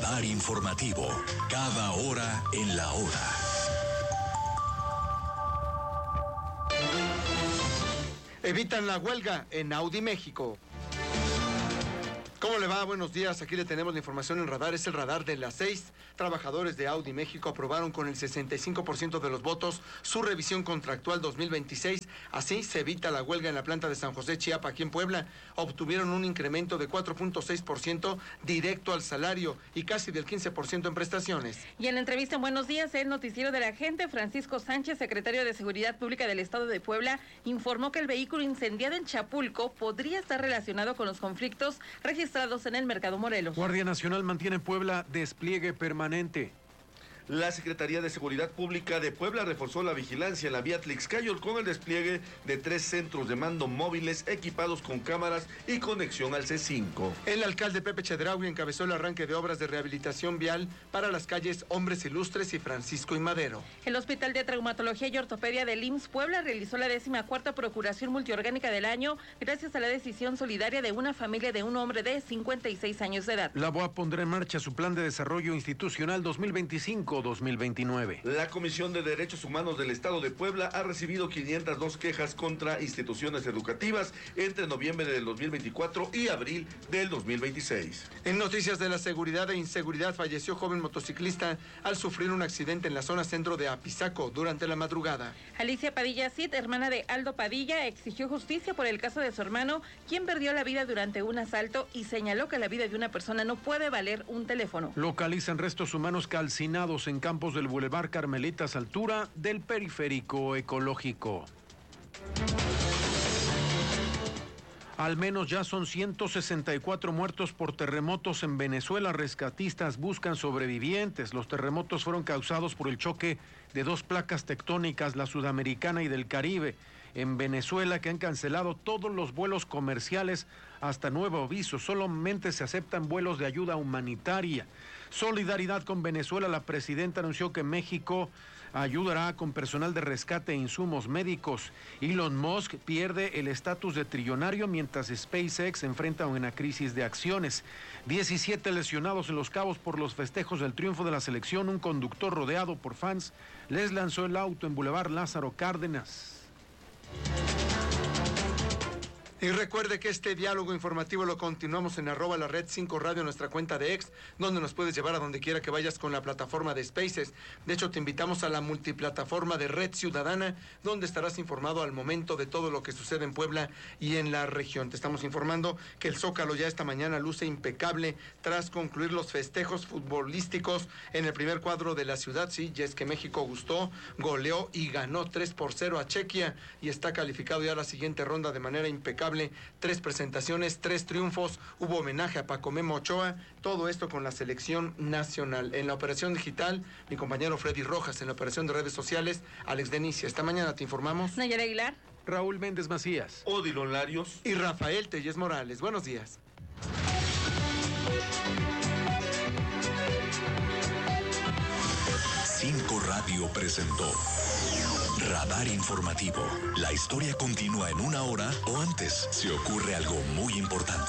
Radar informativo. Cada hora en la hora. Evitan la huelga en Audi México. ¿Cómo le va? Buenos días. Aquí le tenemos la información en Radar. Es el Radar de las 6. Trabajadores de Audi México aprobaron con el 65% de los votos su revisión contractual 2026. Así se evita la huelga en la planta de San José Chiapa, aquí en Puebla. Obtuvieron un incremento de 4.6% directo al salario y casi del 15% en prestaciones. Y en la entrevista en Buenos Días, el noticiero de la gente, Francisco Sánchez, secretario de Seguridad Pública del Estado de Puebla, informó que el vehículo incendiado en Chapulco podría estar relacionado con los conflictos registrados en el Mercado Morelos. Guardia Nacional mantiene en Puebla despliegue permanente. La Secretaría de Seguridad Pública de Puebla reforzó la vigilancia en la vía Tlixcayol con el despliegue de 3 centros de mando móviles equipados con cámaras y conexión al C5. El alcalde Pepe Chedraui encabezó el arranque de obras de rehabilitación vial para las calles Hombres Ilustres y Francisco y Madero. El Hospital de Traumatología y Ortopedia del IMSS Puebla realizó la 14ª Procuración Multiorgánica del año gracias a la decisión solidaria de una familia de un hombre de 56 años de edad. La BOA pondrá en marcha su plan de desarrollo institucional 2025-2029. La Comisión de Derechos Humanos del Estado de Puebla ha recibido 502 quejas contra instituciones educativas entre noviembre del 2024 y abril del 2026. En noticias de la seguridad e inseguridad, falleció joven motociclista al sufrir un accidente en la zona centro de Apizaco durante la madrugada. Alicia Padilla Cid, hermana de Aldo Padilla, exigió justicia por el caso de su hermano, quien perdió la vida durante un asalto, y señaló que la vida de una persona no puede valer un teléfono. Localizan restos humanos calcinados en campos del Boulevard Carmelitas, altura del periférico ecológico. Al menos ya son 164 muertos por terremotos en Venezuela. Rescatistas buscan sobrevivientes. Los terremotos fueron causados por el choque de 2 placas tectónicas, la sudamericana y del Caribe, en Venezuela, que han cancelado todos los vuelos comerciales hasta nuevo aviso. Solamente se aceptan vuelos de ayuda humanitaria. Solidaridad con Venezuela. La presidenta anunció que México ayudará con personal de rescate e insumos médicos. Elon Musk pierde el estatus de trillonario mientras SpaceX enfrenta una crisis de acciones. 17 lesionados en Los Cabos por los festejos del triunfo de la selección. Un conductor rodeado por fans les lanzó el auto en Boulevard Lázaro Cárdenas. Y recuerde que este diálogo informativo lo continuamos en @la red 5 Radio, nuestra cuenta de X, donde nos puedes llevar a donde quiera que vayas con la plataforma de Spaces. De hecho, te invitamos a la multiplataforma de Red Ciudadana, donde estarás informado al momento de todo lo que sucede en Puebla y en la región. Te estamos informando que el Zócalo ya esta mañana luce impecable tras concluir los festejos futbolísticos en el primer cuadro de la ciudad. Sí, y es que México gustó, goleó y ganó 3-0 a Chequia y está calificado ya a la siguiente ronda de manera impecable. 3 presentaciones, 3 triunfos, hubo homenaje a Paco Memo Ochoa, todo esto con la selección nacional. En la operación digital, mi compañero Freddy Rojas; en la operación de redes sociales, Alex Denicia. Esta mañana te informamos Nayara Aguilar, Raúl Méndez Macías, Odilon Larios y Rafael Telles Morales. Buenos días. Cinco Radio presentó Radar Informativo. La historia continúa en 1 hora o antes si ocurre algo muy importante.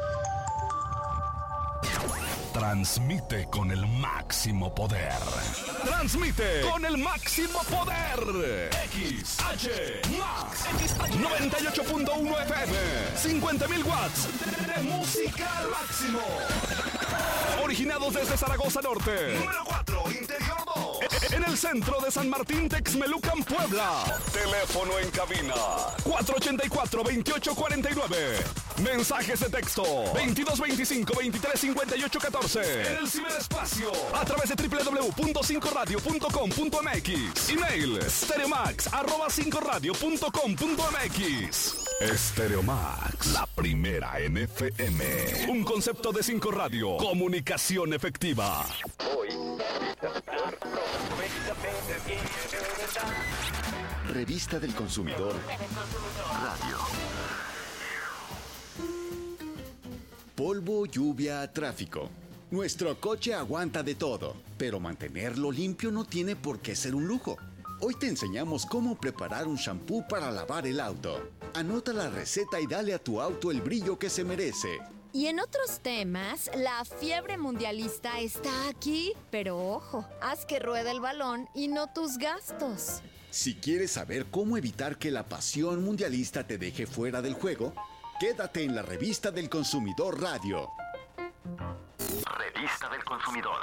Transmite con el máximo poder. Transmite con el máximo poder. XH Max 98.1 FM. 50.000 watts de música al máximo. Originados desde Zaragoza Norte. Número 4, Interior 2. En el centro de San Martín, Texmelucan, Puebla. Teléfono en cabina 484-2849. Mensajes de texto 2225-235814. En el ciberespacio a través de www.5radio.com.mx. Email stereomax@5radio.com.mx. Stereomax, la primera en FM. Un concepto de 5 Radio. Comunicación efectiva. Revista del Consumidor Radio. Polvo, lluvia, tráfico. Nuestro coche aguanta de todo, pero mantenerlo limpio no tiene por qué ser un lujo. Hoy te enseñamos cómo preparar un shampoo para lavar el auto. Anota la receta y dale a tu auto el brillo que se merece. Y en otros temas, la fiebre mundialista está aquí. Pero ojo, haz que ruede el balón y no tus gastos. Si quieres saber cómo evitar que la pasión mundialista te deje fuera del juego, quédate en la Revista del Consumidor Radio. Revista del Consumidor.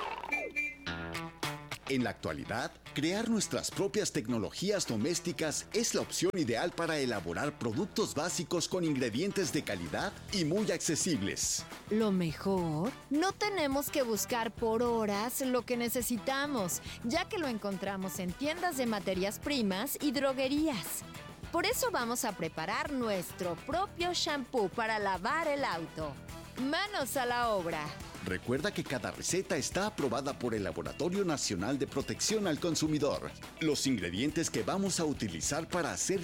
En la actualidad, crear nuestras propias tecnologías domésticas es la opción ideal para elaborar productos básicos con ingredientes de calidad y muy accesibles. Lo mejor, no tenemos que buscar por horas lo que necesitamos, ya que lo encontramos en tiendas de materias primas y droguerías. Por eso vamos a preparar nuestro propio shampoo para lavar el auto. ¡Manos a la obra! Recuerda que cada receta está aprobada por el Laboratorio Nacional de Protección al Consumidor. Los ingredientes que vamos a utilizar para hacer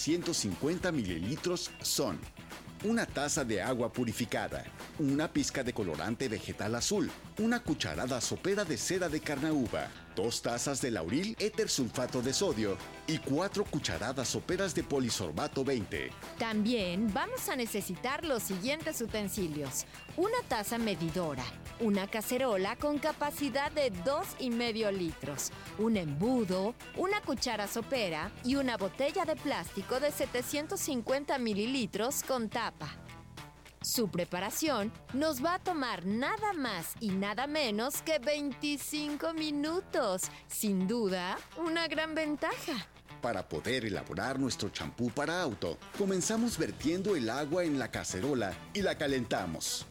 750 mililitros son: una taza de agua purificada, una pizca de colorante vegetal azul, una cucharada sopera de cera de carnauba, 2 tazas de lauril éter sulfato de sodio y 4 cucharadas soperas de polisorbato 20. También vamos a necesitar los siguientes utensilios: una taza medidora, una cacerola con capacidad de 2,5 litros, un embudo, una cuchara sopera y una botella de plástico de 750 mililitros con tapa. Su preparación nos va a tomar nada más y nada menos que 25 minutos. Sin duda, una gran ventaja. Para poder elaborar nuestro champú para auto, comenzamos vertiendo el agua en la cacerola y la calentamos.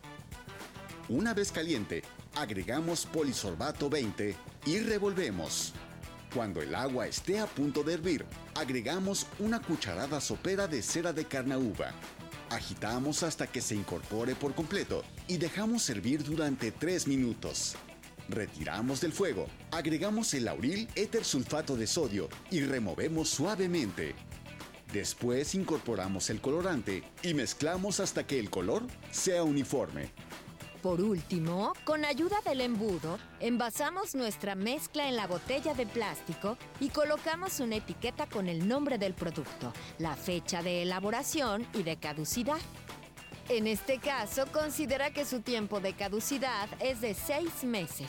Una vez caliente, agregamos polisorbato 20 y revolvemos. Cuando el agua esté a punto de hervir, agregamos una cucharada sopera de cera de carnauba. Agitamos hasta que se incorpore por completo y dejamos hervir durante 3 minutos. Retiramos del fuego, agregamos el lauril éter sulfato de sodio y removemos suavemente. Después incorporamos el colorante y mezclamos hasta que el color sea uniforme. Por último, con ayuda del embudo, envasamos nuestra mezcla en la botella de plástico y colocamos una etiqueta con el nombre del producto, la fecha de elaboración y de caducidad. En este caso, considera que su tiempo de caducidad es de 6 meses.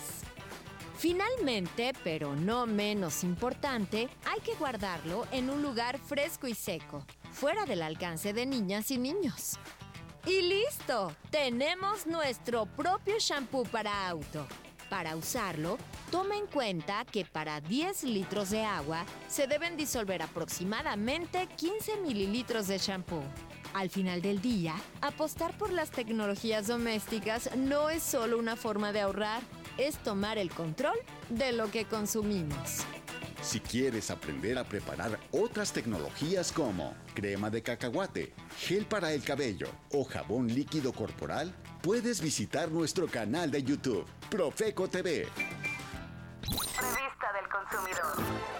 Finalmente, pero no menos importante, hay que guardarlo en un lugar fresco y seco, fuera del alcance de niñas y niños. ¡Y listo! Tenemos nuestro propio shampoo para auto. Para usarlo, toma en cuenta que para 10 litros de agua se deben disolver aproximadamente 15 mililitros de shampoo. Al final del día, apostar por las tecnologías domésticas no es solo una forma de ahorrar, es tomar el control de lo que consumimos. Si quieres aprender a preparar otras tecnologías como crema de cacahuate, gel para el cabello o jabón líquido corporal, puedes visitar nuestro canal de YouTube, Profeco TV. Revista del Consumidor.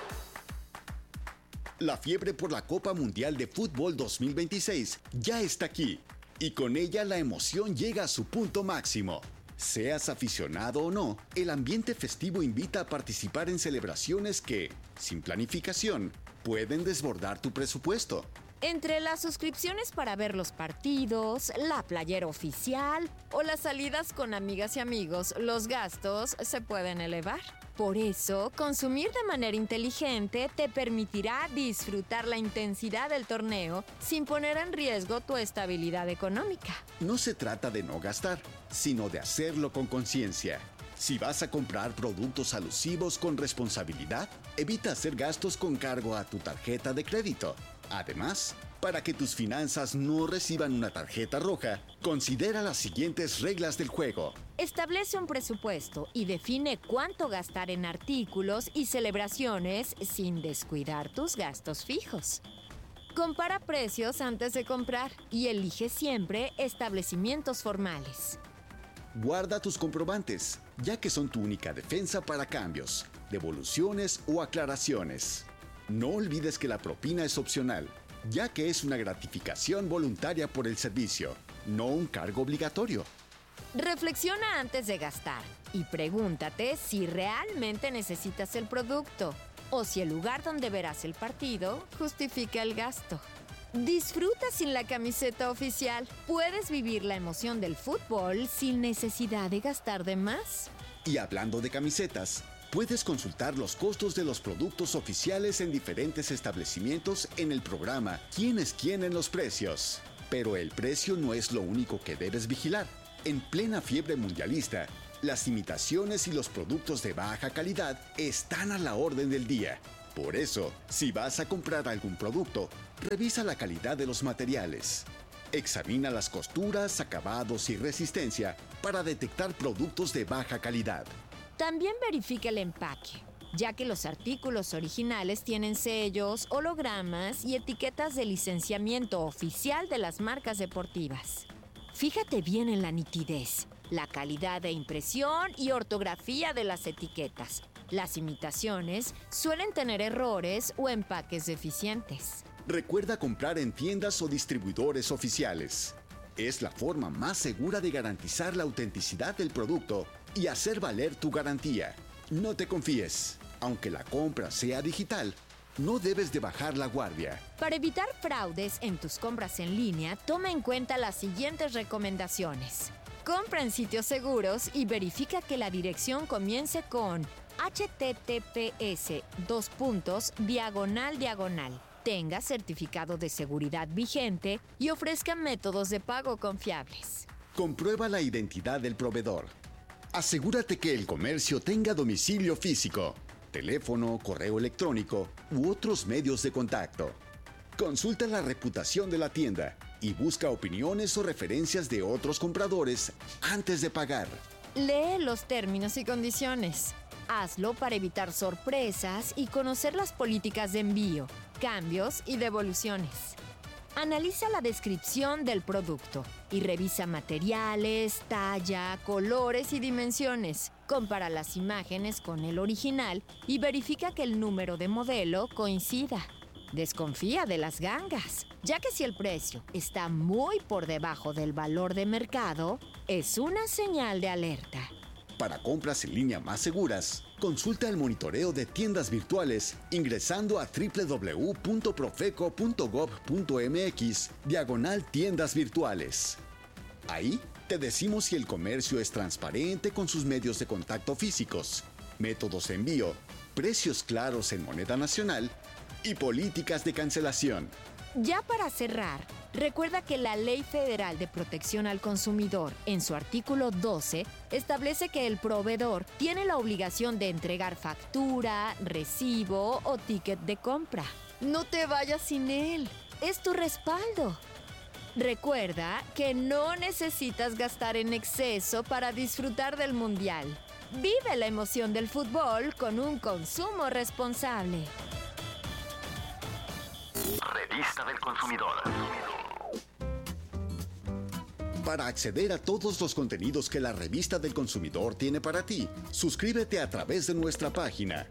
La fiebre por la Copa Mundial de Fútbol 2026 ya está aquí y con ella la emoción llega a su punto máximo. Seas aficionado o no, el ambiente festivo invita a participar en celebraciones que, sin planificación, pueden desbordar tu presupuesto. Entre las suscripciones para ver los partidos, la playera oficial o las salidas con amigas y amigos, los gastos se pueden elevar. Por eso, consumir de manera inteligente te permitirá disfrutar la intensidad del torneo sin poner en riesgo tu estabilidad económica. No se trata de no gastar, sino de hacerlo con conciencia. Si vas a comprar productos alusivos con responsabilidad, evita hacer gastos con cargo a tu tarjeta de crédito. Además, para que tus finanzas no reciban una tarjeta roja, considera las siguientes reglas del juego. Establece un presupuesto y define cuánto gastar en artículos y celebraciones sin descuidar tus gastos fijos. Compara precios antes de comprar y elige siempre establecimientos formales. Guarda tus comprobantes, ya que son tu única defensa para cambios, devoluciones o aclaraciones. No olvides que la propina es opcional, ya que es una gratificación voluntaria por el servicio, no un cargo obligatorio. Reflexiona antes de gastar y pregúntate si realmente necesitas el producto o si el lugar donde verás el partido justifica el gasto. Disfruta sin la camiseta oficial. Puedes vivir la emoción del fútbol sin necesidad de gastar de más. Y hablando de camisetas, puedes consultar los costos de los productos oficiales en diferentes establecimientos en el programa ¿Quién es quién en los precios? Pero el precio no es lo único que debes vigilar. En plena fiebre mundialista, las imitaciones y los productos de baja calidad están a la orden del día. Por eso, si vas a comprar algún producto, revisa la calidad de los materiales. Examina las costuras, acabados y resistencia para detectar productos de baja calidad. También verifica el empaque, ya que los artículos originales tienen sellos, hologramas y etiquetas de licenciamiento oficial de las marcas deportivas. Fíjate bien en la nitidez, la calidad de impresión y ortografía de las etiquetas. Las imitaciones suelen tener errores o empaques deficientes. Recuerda comprar en tiendas o distribuidores oficiales. Es la forma más segura de garantizar la autenticidad del producto y hacer valer tu garantía. No te confíes. Aunque la compra sea digital, no debes de bajar la guardia. Para evitar fraudes en tus compras en línea, toma en cuenta las siguientes recomendaciones. Compra en sitios seguros y verifica que la dirección comience con https://. Tenga certificado de seguridad vigente y ofrezca métodos de pago confiables. Comprueba la identidad del proveedor. Asegúrate que el comercio tenga domicilio físico, teléfono, correo electrónico u otros medios de contacto. Consulta la reputación de la tienda y busca opiniones o referencias de otros compradores antes de pagar. Lee los términos y condiciones. Hazlo para evitar sorpresas y conocer las políticas de envío, cambios y devoluciones. Analiza la descripción del producto y revisa materiales, talla, colores y dimensiones. Compara las imágenes con el original y verifica que el número de modelo coincida. Desconfía de las gangas, ya que si el precio está muy por debajo del valor de mercado, es una señal de alerta. Para compras en línea más seguras, consulta el monitoreo de tiendas virtuales ingresando a www.profeco.gov.mx/tiendas virtuales. Ahí te decimos si el comercio es transparente con sus medios de contacto físicos, métodos de envío, precios claros en moneda nacional y políticas de cancelación. Ya para cerrar, recuerda que la Ley Federal de Protección al Consumidor, en su artículo 12, establece que el proveedor tiene la obligación de entregar factura, recibo o ticket de compra. No te vayas sin él, es tu respaldo. Recuerda que no necesitas gastar en exceso para disfrutar del Mundial. Vive la emoción del fútbol con un consumo responsable. Revista del Consumidor. Para acceder a todos los contenidos que la Revista del Consumidor tiene para ti, suscríbete a través de nuestra página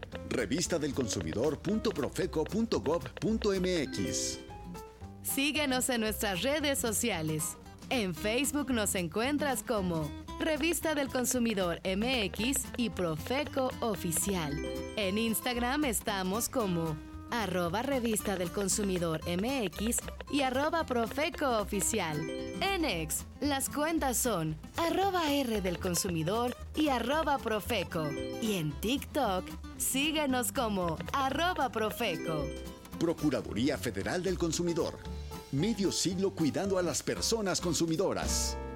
revistadelconsumidor.profeco.gov.mx. Síguenos en nuestras redes sociales. En Facebook nos encuentras como Revista del Consumidor MX y Profeco Oficial. En Instagram estamos como @Revista del Consumidor MX y @Profeco Oficial. En X, las cuentas son @R del Consumidor y @Profeco. Y en TikTok, síguenos como @Profeco. Procuraduría Federal del Consumidor. Medio siglo cuidando a las personas consumidoras.